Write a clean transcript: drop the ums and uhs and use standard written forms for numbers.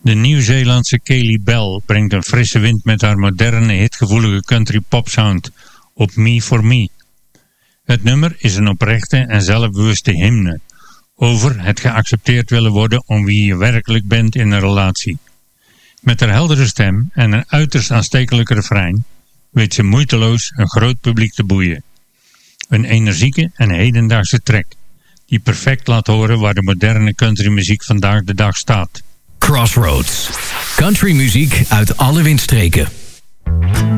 De Nieuw-Zeelandse Kaylee Bell brengt een frisse wind met haar moderne hitgevoelige country pop sound op Me For Me. Het nummer is een oprechte en zelfbewuste hymne over het geaccepteerd willen worden om wie je werkelijk bent in een relatie. Met haar heldere stem en een uiterst aanstekelijke refrein weet ze moeiteloos een groot publiek te boeien. Een energieke en hedendaagse track die perfect laat horen waar de moderne countrymuziek vandaag de dag staat. Crossroads. Countrymuziek uit alle windstreken.